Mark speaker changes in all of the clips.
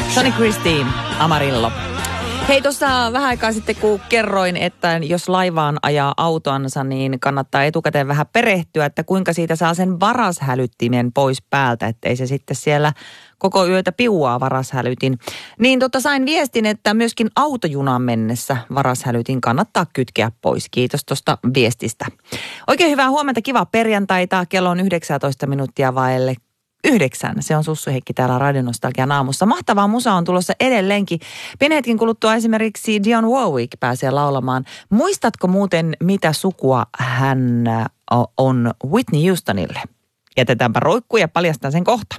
Speaker 1: Sonny Christine, Amarillo. Hei, tuossa vähän aikaa sitten kun kerroin, että jos laivaan ajaa autoansa, niin kannattaa etukäteen vähän perehtyä, että kuinka siitä saa sen varashälyttimen pois päältä, ettei se sitten siellä koko yötä piuaa varashälytin. Niin sain viestin, että myöskin autojunaan mennessä varashälytin kannattaa kytkeä pois. Kiitos tuosta viestistä. Oikein hyvää huomenta, kiva perjantaita. Kello on 19 minuuttia vaille 9. Se on Sussu Heikki täällä Radio Nostalgian aamussa. Mahtavaa musa on tulossa edelleenkin. Pienen hetken kuluttua esimerkiksi Dionne Warwick pääsee laulamaan. Muistatko muuten, mitä sukua hän on Whitney Houstonille? Jätetäänpä roikku ja paljastan sen kohta.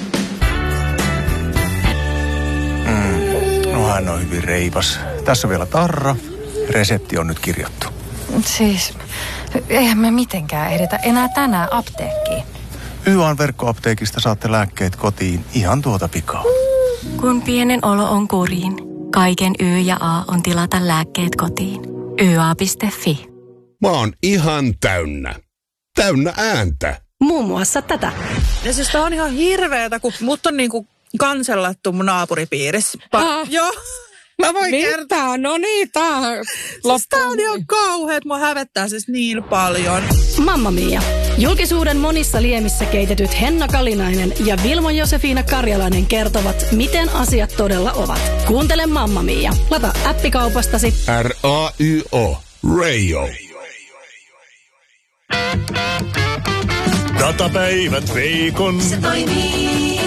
Speaker 2: No hän on hyvin reipas. Tässä on vielä tarra. Resepti on nyt kirjattu.
Speaker 3: Siis, eihän me mitenkään edetä enää tänään apteekkiin.
Speaker 2: YAn verkkoapteekista saatte lääkkeet kotiin ihan tuota pikaa.
Speaker 4: Kun pienen olo on kuriin, kaiken Y ja A on tilata lääkkeet kotiin. YA.fi.
Speaker 5: Mä oon ihan täynnä. Täynnä ääntä.
Speaker 6: Muun muassa tätä.
Speaker 7: Ja siis tää on ihan hirveetä, kun mut on niinku kansellattu mun naapuripiirissä. Joo. Mä voin kertoa.
Speaker 6: No niin, tää
Speaker 7: siis tää on ihan kauheet. Mua hävettää siis niin paljon.
Speaker 6: Mamma Mia. Julkisuuden monissa liemissä keitetyt Henna Kalinainen ja Vilmo Josefina Karjalainen kertovat, miten asiat todella ovat. Kuuntele Mamma Mia. Lata appikaupastasi
Speaker 5: RAYO. Radio.
Speaker 8: Datapäivät Veikon.
Speaker 9: Se toimii.